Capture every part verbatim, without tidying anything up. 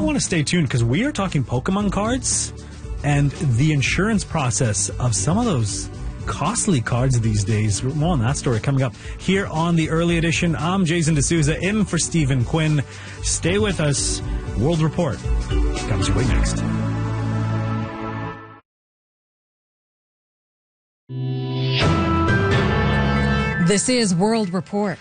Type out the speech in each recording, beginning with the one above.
want to stay tuned because we are talking Pokemon cards and the insurance process of some of those costly cards these days. More on that story coming up here on the early edition. I'm Jason D'Souza, in for Stephen Quinn. Stay with us. World Report comes your way next. This is World Report.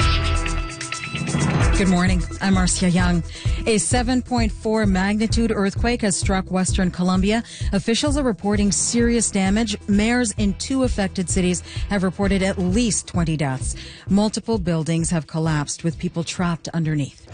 Good morning. I'm Marcia Young. A seven point four magnitude earthquake has struck Western Colombia. Officials are reporting serious damage. Mayors in two affected cities have reported at least twenty deaths. Multiple buildings have collapsed with people trapped underneath.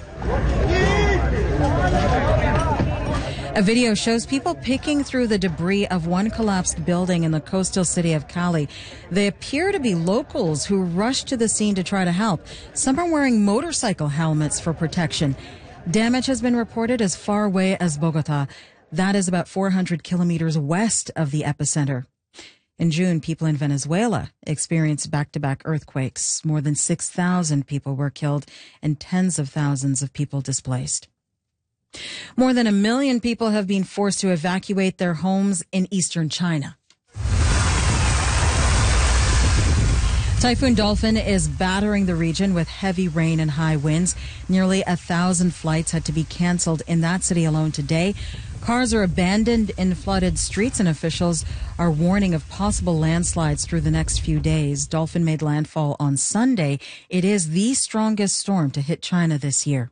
A video shows people picking through the debris of one collapsed building in the coastal city of Cali. They appear to be locals who rushed to the scene to try to help. Some are wearing motorcycle helmets for protection. Damage has been reported as far away as Bogota. That is about four hundred kilometers west of the epicenter. In June, people in Venezuela experienced back-to-back earthquakes. More than six thousand people were killed and tens of thousands of people displaced. More than a million people have been forced to evacuate their homes in eastern China. Typhoon Dolphin is battering the region with heavy rain and high winds. Nearly a thousand flights had to be canceled in that city alone today. Cars are abandoned in flooded streets, and officials are warning of possible landslides through the next few days. Dolphin made landfall on Sunday. It is the strongest storm to hit China this year.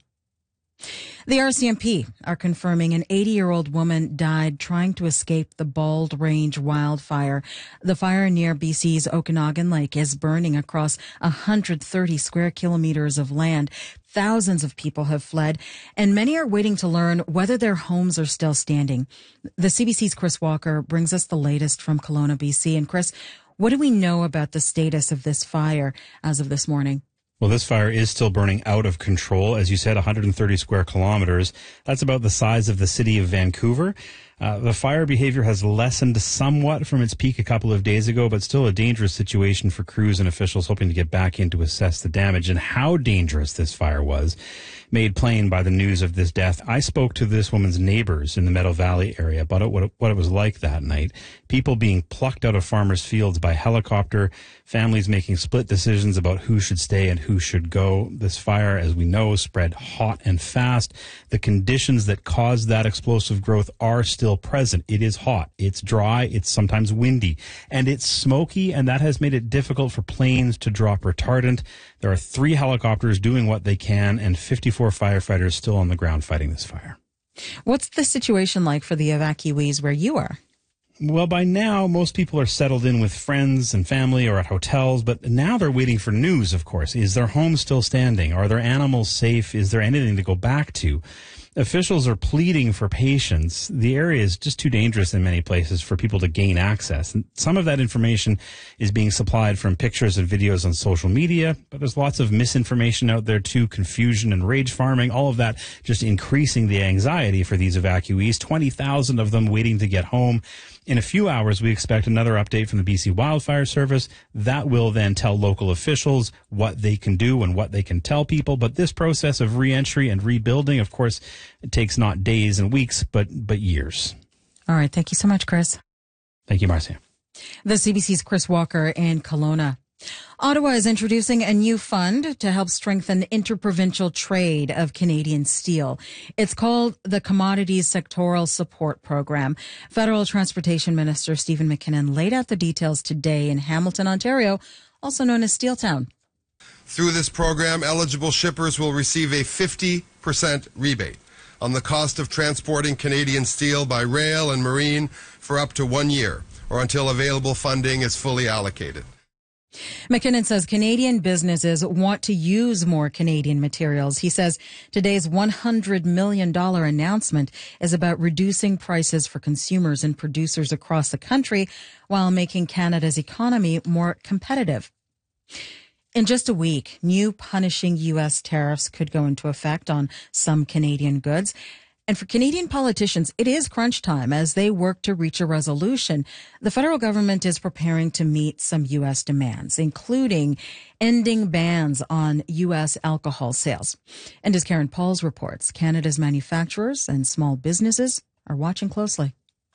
The R C M P are confirming an eighty-year-old woman died trying to escape the Bald Range wildfire. The fire near B C's Okanagan Lake is burning across one hundred thirty square kilometers of land. Thousands of people have fled, and many are waiting to learn whether their homes are still standing. The C B C's Chris Walker brings us the latest from Kelowna, B C. And Chris, what do we know about the status of this fire as of this morning? Well, this fire is still burning out of control. As you said, one hundred thirty square kilometers. That's about the size of the city of Vancouver. Uh, the fire behavior has lessened somewhat from its peak a couple of days ago, but still a dangerous situation for crews and officials hoping to get back in to assess the damage. And how dangerous this fire was made plain by the news of this death. I spoke to this woman's neighbors in the Meadow Valley area about it, what, it, what it was like that night. People being plucked out of farmers' fields by helicopter, families making split decisions about who should stay and who should go. This fire, as we know, spread hot and fast. The conditions that caused that explosive growth are still present. It is hot, it's dry, it's sometimes windy, and it's smoky, and that has made it difficult for planes to drop retardant. There are three helicopters doing what they can, and fifty-four firefighters still on the ground fighting this fire. What's the situation like for the evacuees where you are? Well, by now, most people are settled in with friends and family or at hotels, but now they're waiting for news, of course. Is their home still standing? Are their animals safe? Is there anything to go back to? Officials are pleading for patience. The area is just too dangerous in many places for people to gain access. And some of that information is being supplied from pictures and videos on social media, but there's lots of misinformation out there too, confusion and rage farming, all of that just increasing the anxiety for these evacuees. twenty thousand of them waiting to get home. In a few hours, we expect another update from the B C Wildfire Service. That will then tell local officials what they can do and what they can tell people. But this process of reentry and rebuilding, of course, it takes not days and weeks, but but years. All right. Thank you so much, Chris. Thank you, Marcia. The C B C's Chris Walker in Kelowna. Ottawa is introducing a new fund to help strengthen interprovincial trade of Canadian steel. It's called the Commodities Sectoral Support Program. Federal Transportation Minister Stephen McKinnon laid out the details today in Hamilton, Ontario, also known as Steeltown. Through this program, eligible shippers will receive a fifty percent rebate on the cost of transporting Canadian steel by rail and marine for up to one year, or until available funding is fully allocated. McKinnon says Canadian businesses want to use more Canadian materials. He says today's one hundred million dollars announcement is about reducing prices for consumers and producers across the country while making Canada's economy more competitive. In just a week, new punishing U S tariffs could go into effect on some Canadian goods. And for Canadian politicians, it is crunch time as they work to reach a resolution. The federal government is preparing to meet some U S demands, including ending bans on U S alcohol sales. And as Karen Pauls reports, Canada's manufacturers and small businesses are watching closely.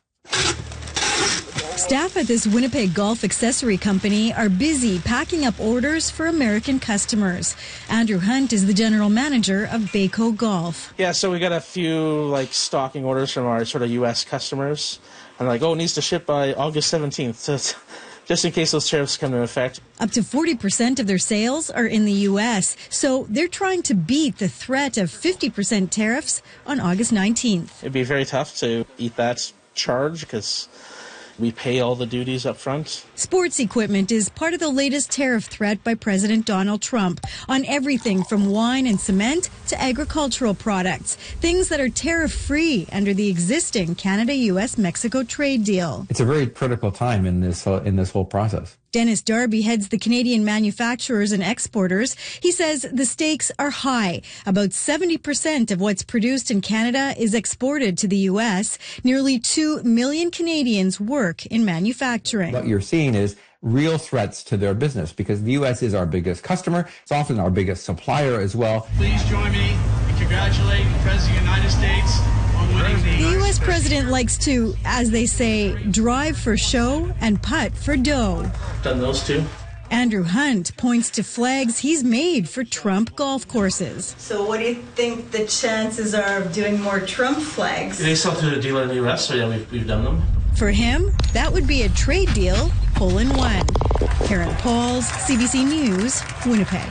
Staff at this Winnipeg golf accessory company are busy packing up orders for American customers. Andrew Hunt is the general manager of Baco Golf. Yeah, so we got a few like stocking orders from our sort of U S customers. And like, oh, it needs to ship by August seventeenth. So it's just in case those tariffs come into effect. Up to forty percent of their sales are in the U S, so they're trying to beat the threat of fifty percent tariffs on August nineteenth. It'd be very tough to eat that charge because we pay all the duties up front. Sports equipment is part of the latest tariff threat by President Donald Trump on everything from wine and cement to agricultural products, things that are tariff-free under the existing Canada-U S Mexico trade deal. It's a very critical time in this uh, in this whole process. Dennis Darby heads the Canadian manufacturers and exporters. He says the stakes are high. About seventy percent of what's produced in Canada is exported to the U S. Nearly two million Canadians work in manufacturing. What you're seeing is real threats to their business because the U S is our biggest customer. It's often our biggest supplier as well. Please join me in congratulating the President of the United States on winning the... The U S president likes to, as they say, drive for show and putt for dough. Done those two. Andrew Hunt points to flags he's made for Trump golf courses. So what do you think the chances are of doing more Trump flags? They sell to a dealer in the U S, so yeah, we've, we've done them. For him, that would be a trade deal, hole in one. Karen Pauls, C B C News, Winnipeg.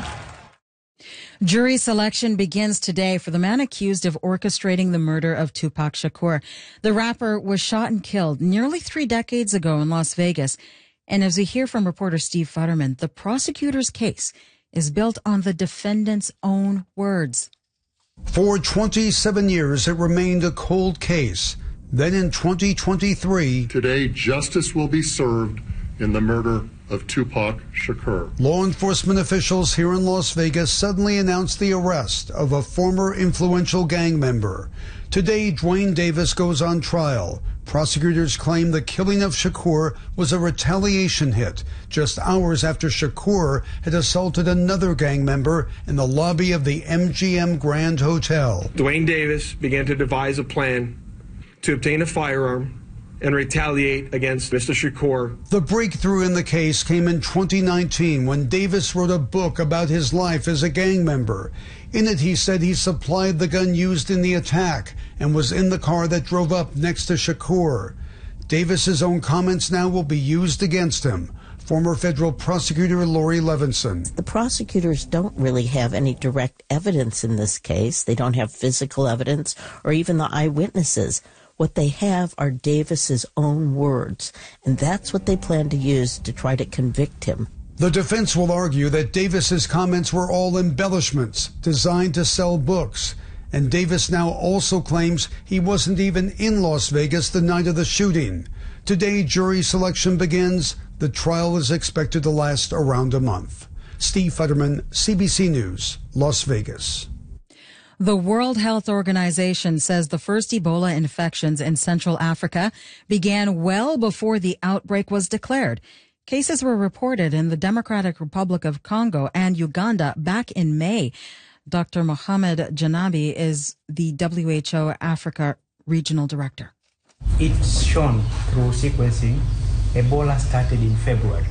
Jury selection begins today for the man accused of orchestrating the murder of Tupac Shakur. The rapper was shot and killed nearly three decades ago in Las Vegas. And as we hear from reporter Steve Futterman, the prosecutor's case is built on the defendant's own words. For twenty-seven years, it remained a cold case. Then in twenty twenty-three, today justice will be served in the murder of Tupac Shakur. Law enforcement officials here in Las Vegas suddenly announced the arrest of a former influential gang member. Today, Dwayne Davis goes on trial. Prosecutors claim the killing of Shakur was a retaliation hit just hours after Shakur had assaulted another gang member in the lobby of the M G M Grand Hotel. Dwayne Davis began to devise a plan to obtain a firearm and retaliate against Mister Shakur. The breakthrough in the case came in twenty nineteen when Davis wrote a book about his life as a gang member. In it, he said he supplied the gun used in the attack and was in the car that drove up next to Shakur. Davis's own comments now will be used against him. Former federal prosecutor Lori Levinson. The prosecutors don't really have any direct evidence in this case. They don't have physical evidence or even the eyewitnesses. What they have are Davis's own words, and that's what they plan to use to try to convict him. The defense will argue that Davis's comments were all embellishments designed to sell books. And Davis now also claims he wasn't even in Las Vegas the night of the shooting. Today, jury selection begins. The trial is expected to last around a month. Steve Futterman, C B C News, Las Vegas. The World Health Organization says the first Ebola infections in Central Africa began well before the outbreak was declared. Cases were reported in the Democratic Republic of Congo and Uganda back in May. Doctor Mohamed Janabi is the W H O Africa Regional Director. It's shown through sequencing. Ebola started in February.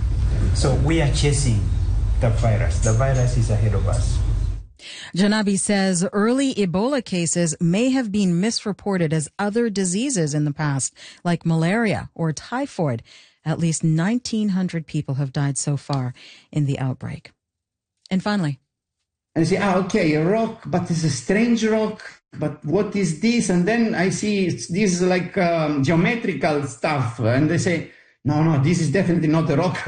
So we are chasing the virus. The virus is ahead of us. Janabi says early Ebola cases may have been misreported as other diseases in the past, like malaria or typhoid. At least nineteen hundred people have died so far in the outbreak. And finally. And I say, ah, okay, a rock, but it's a strange rock. But what is this? And then I see it's, this is like um, geometrical stuff. And they say, no, no, this is definitely not a rock.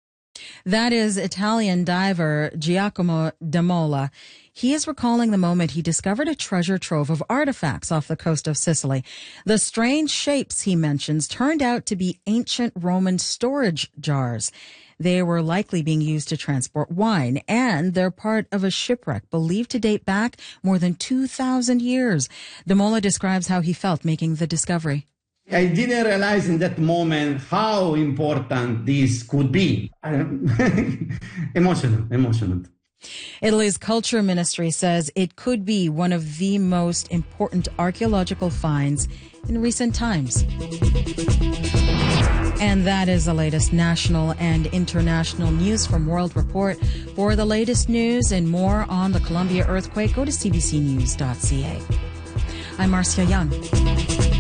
That is Italian diver Giacomo Demola. He is recalling the moment he discovered a treasure trove of artifacts off the coast of Sicily. The strange shapes he mentions turned out to be ancient Roman storage jars. They were likely being used to transport wine, and they're part of a shipwreck believed to date back more than two thousand years. Damola describes how he felt making the discovery. I didn't realize in that moment how important this could be. Emotional, emotional. Italy's culture ministry says it could be one of the most important archaeological finds in recent times. And that is the latest national and international news from World Report. For the latest news and more on the Colombia earthquake, go to c b c news dot c a. I'm Marcia Young.